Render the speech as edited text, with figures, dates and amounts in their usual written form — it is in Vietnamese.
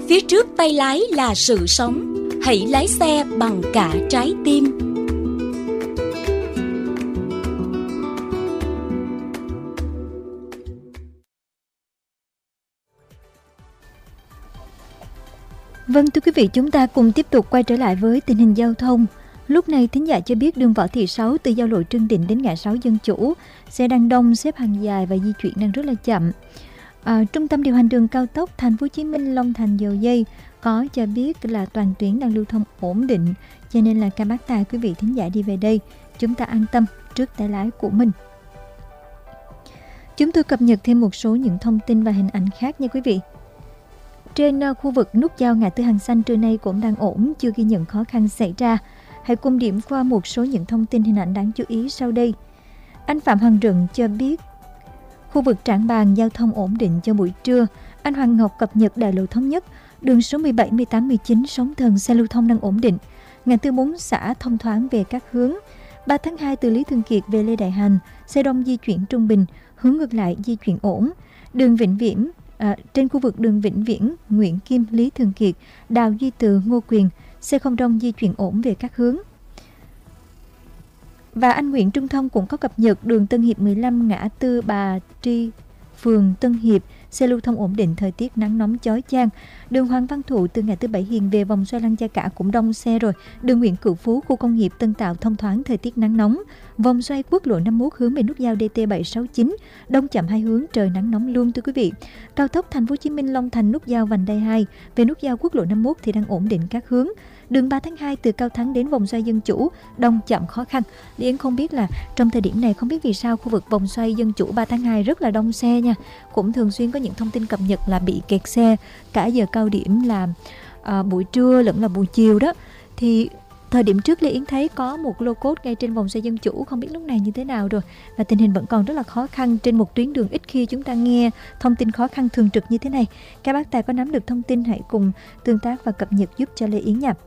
Phía trước tay lái là sự sống. Hãy lái xe bằng cả trái tim. Vâng, thưa quý vị, chúng ta cùng tiếp tục quay trở lại với tình hình giao thông. Lúc này, thính giả cho biết đường Võ Thị Sáu từ giao lộ Trương Định đến ngã 6 Dân Chủ, xe đang đông, xếp hàng dài và di chuyển đang rất là chậm. Trung tâm điều hành đường cao tốc Thành phố Hồ Chí Minh Long Thành Dầu Giây có cho biết là toàn tuyến đang lưu thông ổn định, cho nên là các bác tài quý vị thính giả đi về đây, chúng ta an tâm trước tay lái của mình. Chúng tôi cập nhật thêm một số những thông tin và hình ảnh khác nha quý vị. Trên khu vực nút giao ngã tư Hàng Xanh trưa nay cũng đang ổn, chưa ghi nhận khó khăn xảy ra. Hãy cùng điểm qua một số những thông tin hình ảnh đáng chú ý sau đây. Anh Phạm Hoàng Rận cho biết khu vực Trảng Bàng giao thông ổn định cho buổi trưa. Anh Hoàng Ngọc cập nhật đại lộ Thống Nhất, đường số 17, 18, 19 Sóng Thần xe lưu thông đang ổn định. Ngã tư 4 xã thông thoáng về các hướng. 3 tháng 2 từ Lý Thường Kiệt về Lê Đại Hành, xe đông di chuyển trung bình, hướng ngược lại di chuyển ổn. Đường Vĩnh Viễn trên khu vực đường Vĩnh Viễn, Nguyễn Kim, Lý Thường Kiệt, Đào Duy Từ, Ngô Quyền, xe không đông di chuyển ổn về các hướng. Và anh Nguyễn Trung Thông cũng có cập nhật đường Tân Hiệp 15 ngã tư Bà Tri, phường Tân Hiệp, xe lưu thông ổn định, thời tiết nắng nóng chói chang. Đường Hoàng Văn Thụ từ ngã tư Bảy Hiền về vòng xoay Lăng Cha Cả cũng đông xe rồi. Đường Nguyễn Cửu Phú, khu công nghiệp Tân Tạo thông thoáng, thời tiết nắng nóng. Vòng xoay quốc lộ 51 hướng về nút giao DT 769, đông chậm hai hướng, trời nắng nóng luôn thưa quý vị. Cao tốc Thành phố Hồ Chí Minh Long Thành nút giao vành đai 2 về nút giao quốc lộ 51 thì đang ổn định các hướng. Đường 3 tháng 2 từ Cao Thắng đến vòng xoay Dân Chủ đông chậm khó khăn. Lý Yến không biết là trong thời điểm này, không biết vì sao khu vực vòng xoay Dân Chủ 3 tháng 2 rất là đông xe nha. Cũng thường xuyên có những thông tin cập nhật là bị kẹt xe cả giờ cao điểm là buổi trưa lẫn là buổi chiều đó. Thì thời điểm trước Lê Yến thấy có một lô cốt ngay trên vòng xoay Dân Chủ, không biết lúc này như thế nào rồi. Và tình hình vẫn còn rất là khó khăn trên một tuyến đường, ít khi chúng ta nghe thông tin khó khăn thường trực như thế này. Các bác tài có nắm được thông tin hãy cùng tương tác và cập nhật giúp cho Lê Yến nha.